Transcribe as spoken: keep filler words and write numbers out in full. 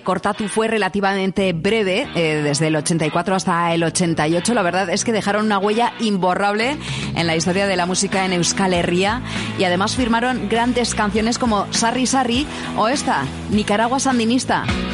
Cortatu fue relativamente breve, eh, desde el ochenta y cuatro hasta el ochenta y ocho. La verdad es que dejaron una huella imborrable en la historia de la música en Euskal Herria y además firmaron grandes canciones como Sarri Sarri o esta, Nicaragua Sandinista.